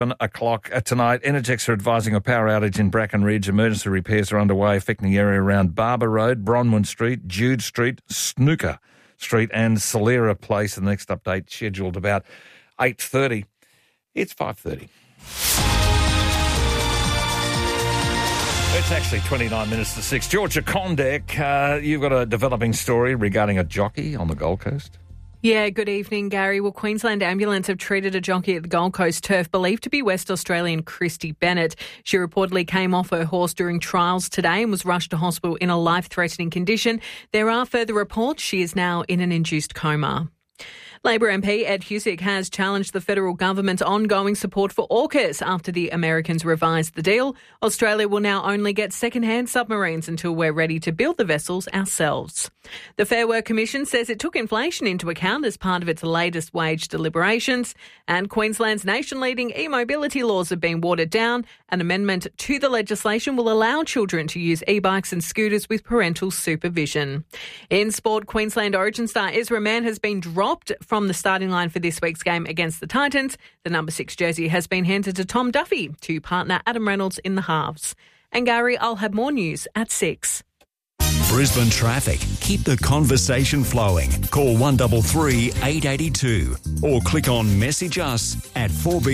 o'clock tonight. Energex are advising a power outage in Bracken Ridge. Emergency repairs are underway, affecting the area around Barber Road, Bronwyn Street, Jude Street, Snooker Street and Solera Place. The next update scheduled about 8:30. It's 5:30. It's actually 29 minutes to 6. Georgia Condek, you've got a developing story regarding a jockey on the Gold Coast. Yeah, good evening, Gary. Well, Queensland Ambulance have treated a jockey at the Gold Coast turf believed to be West Australian Christy Bennett. She reportedly came off her horse during trials today and was rushed to hospital in a life-threatening condition. There are further reports she is now in an induced coma. Labor MP Ed Husic has challenged the federal government's ongoing support for AUKUS after the Americans revised the deal. Australia will now only get second-hand submarines until we're ready to build the vessels ourselves. The Fair Work Commission says it took inflation into account as part of its latest wage deliberations, and Queensland's nation-leading e-mobility laws have been watered down. An amendment to the legislation will allow children to use e-bikes and scooters with parental supervision. In sport, Queensland Origin star Ezra Mann has been dropped from the starting line for this week's game against the Titans. The number 6 jersey has been handed to Tom Duffy to partner Adam Reynolds in the halves. And Gary, I'll have more news at 6. Brisbane traffic. Keep the conversation flowing. Call 133 882 or click on message us at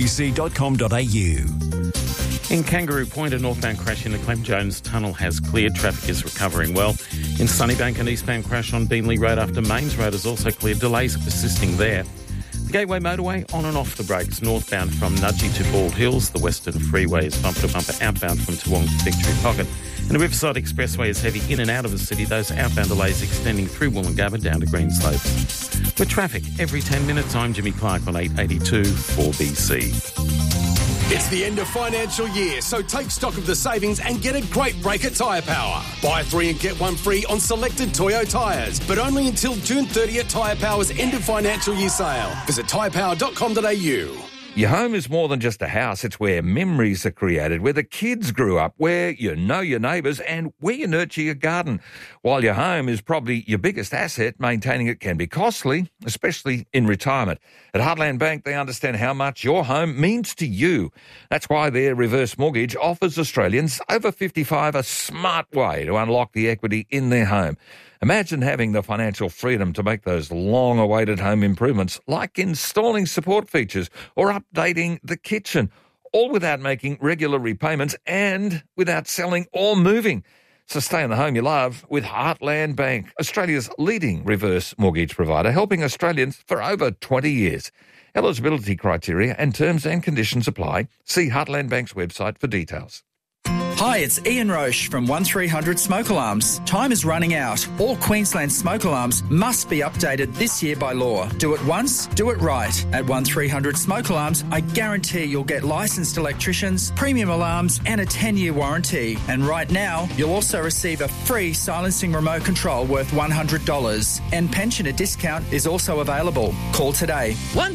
4bc.com.au. In Kangaroo Point, a northbound crash in the Clem Jones Tunnel has cleared. Traffic is recovering well. In Sunnybank, an eastbound crash on Beanley Road after Mains Road has also cleared. Delays are persisting there. The Gateway Motorway on and off the brakes, northbound from Nudgee to Bald Hills. The Western Freeway is bumper to bumper outbound from Toowong to Victory Pocket. And the Riverside Expressway is heavy in and out of the city. Those outbound delays extending through Woolloongabba down to Greenslopes. With traffic every 10 minutes, I'm Jimmy Clark on 882 4BC. It's the end of financial year, so take stock of the savings and get a great break at Tyre Power. Buy 3 and get 1 free on selected Toyo tyres, but only until June 30 at Tyre Power's end of financial year sale. Visit tyrepower.com.au. Your home is more than just a house. It's where memories are created, where the kids grew up, where you know your neighbours and where you nurture your garden. While your home is probably your biggest asset, maintaining it can be costly, especially in retirement. At Heartland Bank, they understand how much your home means to you. That's why their reverse mortgage offers Australians over 55 a smart way to unlock the equity in their home. Imagine having the financial freedom to make those long-awaited home improvements, like installing support features or updating the kitchen, all without making regular repayments and without selling or moving. So stay in the home you love with Heartland Bank, Australia's leading reverse mortgage provider, helping Australians for over 20 years. Eligibility criteria and terms and conditions apply. See Heartland Bank's website for details. Hi, it's Ian Roche from 1300 Smoke Alarms. Time is running out. All Queensland smoke alarms must be updated this year by law. Do it once, do it right. At 1300 Smoke Alarms, I guarantee you'll get licensed electricians, premium alarms and a 10-year warranty. And right now, you'll also receive a free silencing remote control worth $100. And pensioner discount is also available. Call today.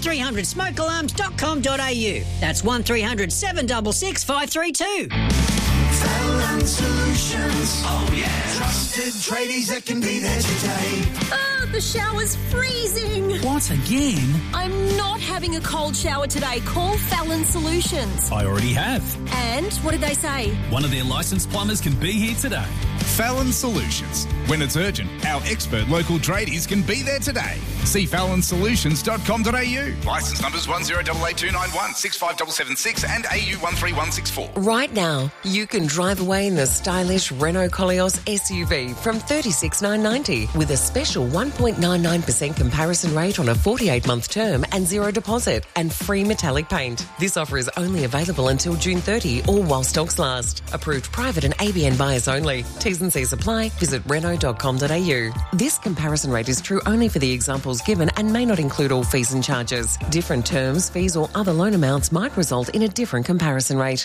1300smokealarms.com.au. That's 1300 766 532. Fallon Solutions. Oh, yeah. Trusted tradies that can be there today. Oh, the shower's freezing. What, again? I'm not having a cold shower today. Call Fallon Solutions. I already have. And what did they say? One of their licensed plumbers can be here today. Fallon Solutions. When it's urgent, our expert local tradies can be there today. See fallonsolutions.com.au. Licence numbers 108829165776 657776 and AU 13164. Right now, you can drive away in the stylish Renault Koleos SUV from $36,990 with a special 1.99% comparison rate on a 48-month term and zero deposit and free metallic paint. This offer is only available until June 30 or while stocks last. Approved private and ABN buyers only. T's and C's apply. Visit Renault.com.au. This comparison rate is true only for the examples given and may not include all fees and charges. Different terms, fees or other loan amounts might result in a different comparison rate.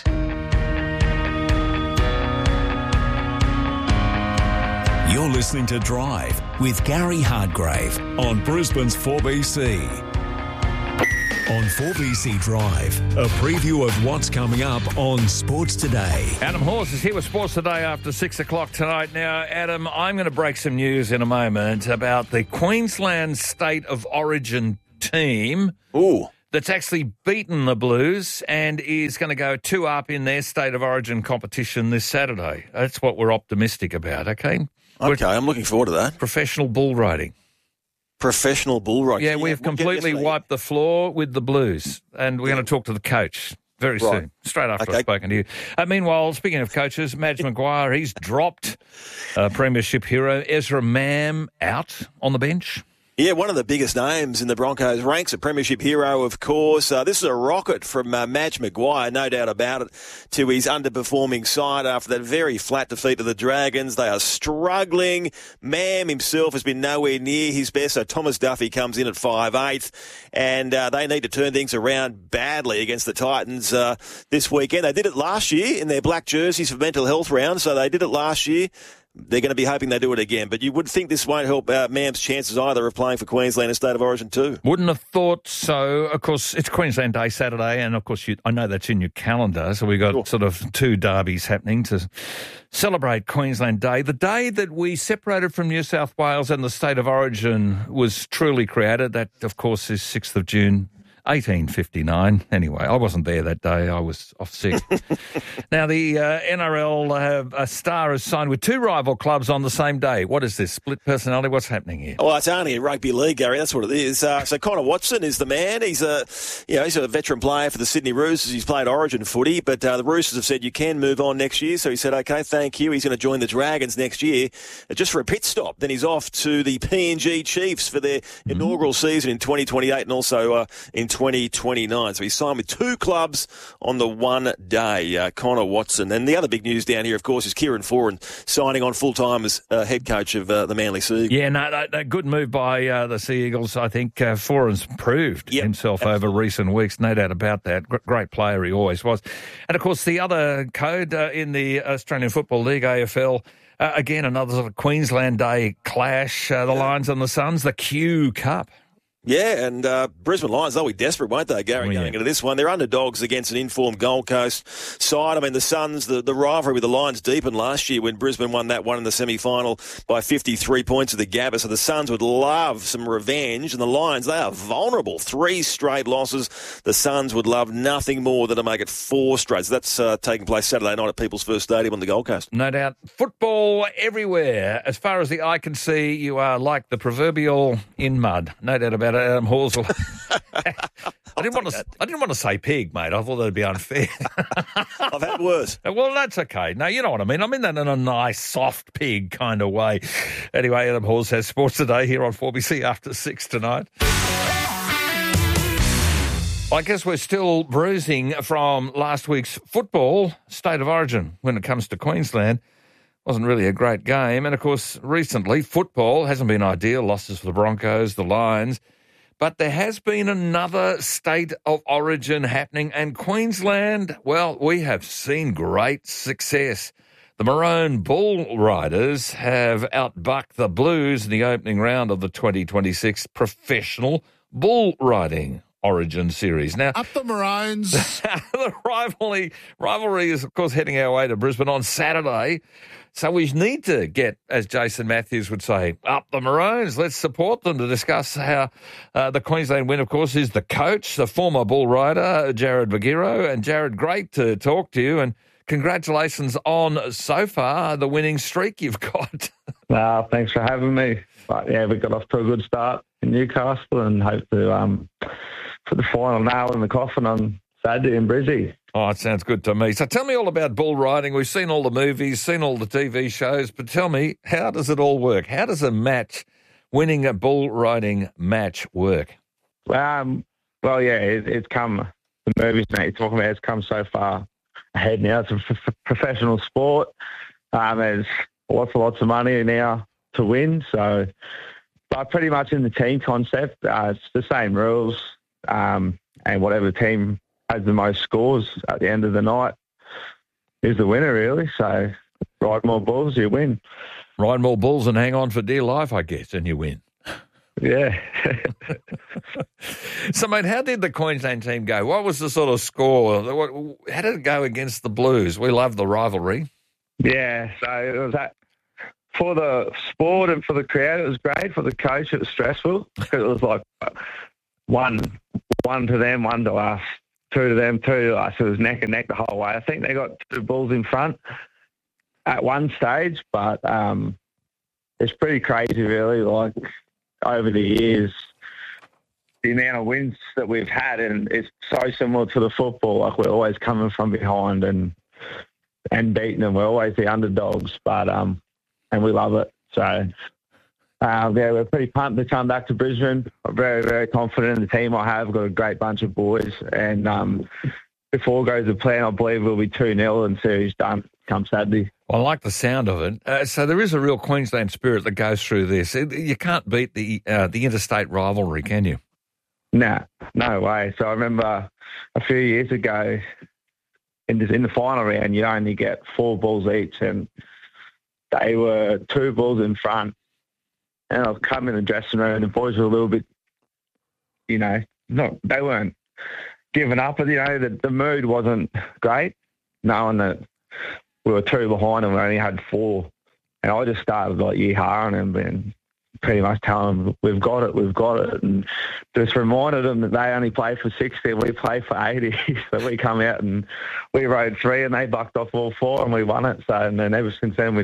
You're listening to Drive with Gary Hardgrave on Brisbane's 4BC. On 4BC Drive, a preview of what's coming up on Sports Today. Adam Hawes is here with Sports Today after 6 o'clock tonight. Now, Adam, I'm going to break some news in a moment about the Queensland State of Origin team. Ooh. that's actually beaten the Blues and is going to go 2 up in their State of Origin competition this Saturday. That's what we're optimistic about, okay? Okay, I'm looking forward to that. Professional bull riding. Professional bull riding. Yeah, we've completely wiped the floor with the Blues, and we're going to talk to the coach very soon, straight after I've spoken to you. Meanwhile, speaking of coaches, Madge Maguire, he's dropped Premiership hero Ezra Mam out on the bench. Yeah, one of the biggest names in the Broncos ranks, a premiership hero, of course. This is a rocket from Madge Maguire, no doubt about it, to his underperforming side after that very flat defeat to the Dragons. They are struggling. Mam himself has been nowhere near his best, so Thomas Duffy comes in at 5'8", and they need to turn things around badly against the Titans this weekend. They did it last year in their black jerseys for mental health round, so they did it last year. They're going to be hoping they do it again. But you would think this won't help Mam's chances either of playing for Queensland and State of Origin too. Wouldn't have thought so. Of course, it's Queensland Day Saturday, and of course, I know that's in your calendar. So we've got sort of 2 derbies happening to celebrate Queensland Day. The day that we separated from New South Wales and the State of Origin was truly created. That, of course, is 6th of June. 1859. Anyway, I wasn't there that day. I was off sick. Now, the NRL, a star is signed with 2 rival clubs on the same day. What is this? Split personality? What's happening here? Well, it's only a rugby league, Gary. That's what it is. So Connor Watson is the man. He's a veteran player for the Sydney Roosters. He's played Origin footy, but the Roosters have said you can move on next year. So he said, okay, thank you. He's going to join the Dragons next year just for a pit stop. Then he's off to the PNG Chiefs for their inaugural season in 2028 and also in 2029. So he signed with 2 clubs on the one day, Connor Watson. And the other big news down here, of course, is Kieran Foran signing on full-time as head coach of the Manly Sea Eagles. Yeah, no, good move by the Sea Eagles. I think Foran's proved himself over recent weeks, no doubt about that. Great player he always was. And, of course, the other code in the Australian Football League, AFL, again, another sort of Queensland Day clash, the Lions and the Suns, the Q Cup. Yeah, and Brisbane Lions, they'll be desperate, won't they, Gary, going into this one? They're underdogs against an informed Gold Coast side. I mean, the Suns, the rivalry with the Lions deepened last year when Brisbane won that one in the semi-final by 53 points at the Gabba. So the Suns would love some revenge. And the Lions, they are vulnerable. 3 straight losses. The Suns would love nothing more than to make it 4 straight. So that's taking place Saturday night at People's First Stadium on the Gold Coast. No doubt. Football everywhere. As far as the eye can see, you are like the proverbial in mud. No doubt about it. Adam Horsell. I didn't want to say pig, mate. I thought that'd be unfair. I've had worse. Well, that's okay. No, you know what I mean. I mean that in a nice, soft pig kind of way. Anyway, Adam Horsell has Sports Today here on 4BC after 6 tonight. I guess we're still bruising from last week's football State of Origin when it comes to Queensland. Wasn't really a great game. And, of course, recently, football hasn't been ideal. Losses for the Broncos, the Lions. But there has been another State of Origin happening, and Queensland, well, we have seen great success. The Maroon Bull Riders have outbucked the Blues in the opening round of the 2026 Professional Bull Riding Origin Series. Now, up the Maroons. The rivalry is, of course, heading our way to Brisbane on Saturday. So we need to get, as Jason Matthews would say, up the Maroons. Let's support them to discuss how the Queensland win, of course, is the coach, the former bull rider, Jared Bagiro. And Jared, great to talk to you. And congratulations on, so far, the winning streak you've got. Thanks for having me. But, yeah, we got off to a good start in Newcastle and hope to put the final nail in the coffin on Saturday in Brizzy. Oh, it sounds good to me. So tell me all about bull riding. We've seen all the movies, seen all the TV shows, but tell me, how does it all work? How does winning a bull riding match work? Well, yeah, it's come, the movies that you're talking about, it's come so far ahead now. It's a professional sport. There's lots of money now to win. So, but pretty much in the team concept, it's the same rules, and whatever team has the most scores at the end of the night is the winner, really. So ride more bulls, you win. Ride more bulls and hang on for dear life, I guess, and you win. Yeah. So, mate, how did the Queensland team go? What was the sort of score? How did it go against the Blues? We love the rivalry. Yeah, so it was that. For the sport and for the crowd, it was great. For the coach, it was stressful because it was like one to them, one to us, two to them, two to us. It was neck and neck the whole way. I think they got 2 bulls in front at one stage, but it's pretty crazy, really. Like, over the years, the amount of wins that we've had, and it's so similar to the football. Like, we're always coming from behind and beating them. We're always the underdogs, but and we love it. So, we're pretty pumped to come back to Brisbane. I'm very, very confident in the team I have. We've got a great bunch of boys, and if all goes to plan, I believe we'll be 2-0 and series done come Saturday. I like the sound of it. So there is a real Queensland spirit that goes through this. You can't beat the interstate rivalry, can you? Nah, no way. So I remember a few years ago in the final round, you only get 4 bulls each, and they were 2 bulls in front. And I've come in the dressing room, and the boys were a little bit, they weren't giving up. But, the mood wasn't great, knowing that we were 2 behind and we only had 4. And I just started, yee-hawing them and pretty much telling them, we've got it. And just reminded them that they only play for 60 and we play for 80. So we come out and we rode 3 and they bucked off all 4 and we won it. So, and then ever since then, we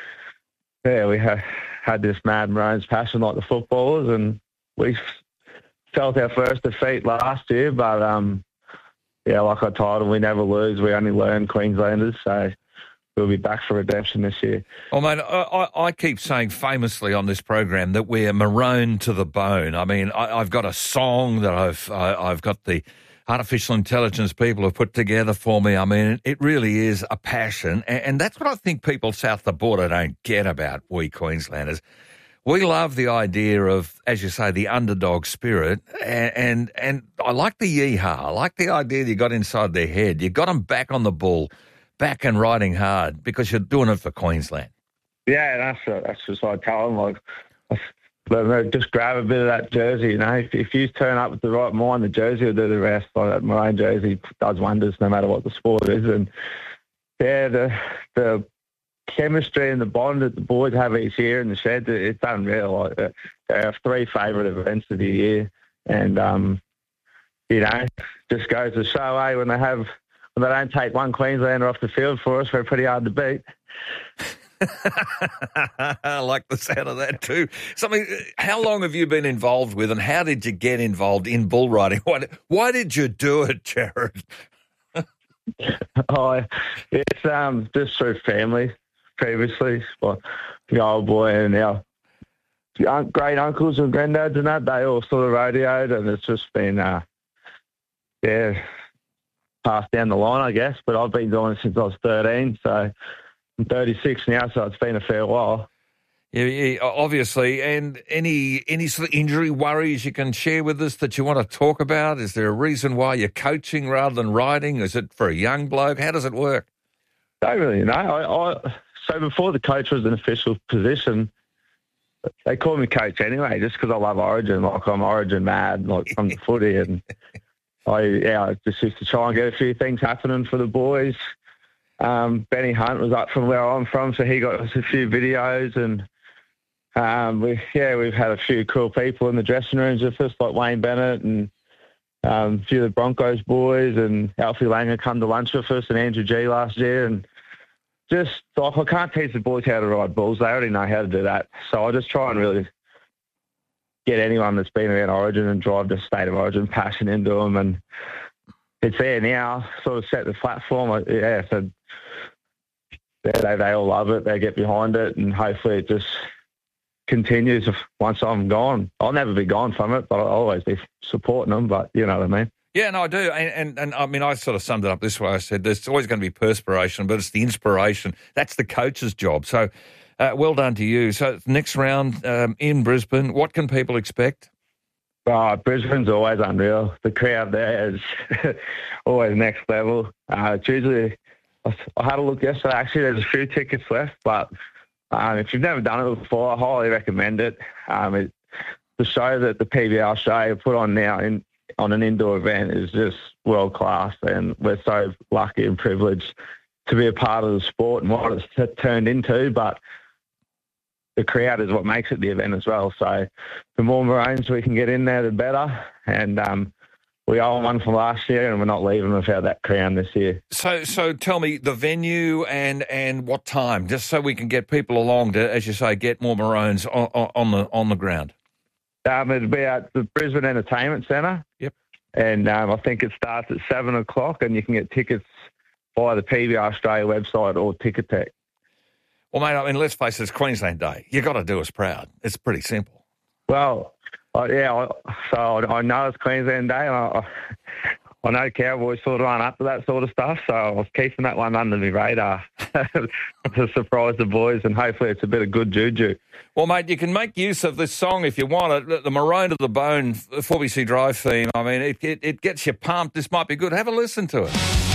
had this mad Maroons passion like the footballers, and we felt our first defeat last year. But, like I told them, we never lose. We only learn, Queenslanders. So we'll be back for redemption this year. Well, mate, I keep saying famously on this program that we're maroon to the bone. I mean, I've got a song that I've got the artificial intelligence people have put together for me. I mean, it really is a passion, and that's what I think people south of the border don't get about we Queenslanders. We love the idea of, as you say, the underdog spirit, and I like the yee-haw. I like the idea that you got inside their head. You got them back on the bull, back and riding hard, because you're doing it for Queensland. Yeah, that's just what I tell them. Just grab a bit of that jersey, If you turn up with the right mind, the jersey will do the rest. Like that maroon jersey does wonders no matter what the sport is. And, the chemistry and the bond that the boys have each year in the shed, it's unreal. They have 3 favourite events of the year. And, just goes to show, when they don't take one Queenslander off the field for us, we're pretty hard to beat. I like the sound of that too. How long have you been involved with, and how did you get involved in bull riding? Why did you do it, Jared? It's just through family previously. Well, the old boy and our great uncles and granddads and that, they all sort of rodeoed, and it's just been, passed down the line, I guess. But I've been doing it since I was 13, so I'm 36 now, so it's been a fair while. Yeah, obviously. And any sort of injury worries you can share with us that you want to talk about? Is there a reason why you're coaching rather than riding? Is it for a young bloke? How does it work? Don't really know. So before the coach was an official position, they call me coach anyway, just because I love Origin. Like, I'm Origin mad, like, from the footy. And I just used to try and get a few things happening for the boys. Benny Hunt was up from where I'm from, so he got us a few videos, and we've had a few cool people in the dressing rooms with us, like Wayne Bennett and a few of the Broncos boys, and Alfie Langer come to lunch with us, and Andrew G last year, and just like, I can't teach the boys how to ride bulls; they already know how to do that. So I just try and really get anyone that's been around Origin and drive the state of Origin passion into them, and it's there now. Sort of set the platform, so. They all love it. They get behind it, and hopefully it just continues once I'm gone. I'll never be gone from it, but I'll always be supporting them, but you know what I mean. Yeah, no, I do. And I mean, I sort of summed it up this way. I said there's always going to be perspiration, but it's the inspiration. That's the coach's job. So well done to you. So next round in Brisbane, what can people expect? Brisbane's always unreal. The crowd there is always next level. It's usually... I had a look yesterday. Actually, there's a few tickets left, but if you've never done it before, I highly recommend it. The show that the PBL show put on now on an indoor event is just world class, and we're so lucky and privileged to be a part of the sport and what it's turned into. But the crowd is what makes it the event as well. So the more Maroons we can get in there, the better. And we own one from last year, and we're not leaving without that crown this year. So tell me the venue and what time, just so we can get people along to, as you say, get more Maroons on the ground. It'll be at the Brisbane Entertainment Centre. Yep. And I think it starts at 7 o'clock, and you can get tickets via the PBR Australia website or Ticketek. Well, mate, I mean, let's face it, it's Queensland Day. You got to do us proud. It's pretty simple. Well, I know it's Queensland Day. I know Cowboys sort of aren't up to that sort of stuff, so I was keeping that one under my radar to surprise the boys, and hopefully it's a bit of good juju. Well, mate, you can make use of this song if you want it. The Maroon to the Bone 4BC Drive theme. I mean, it gets you pumped. This might be good. Have a listen to it.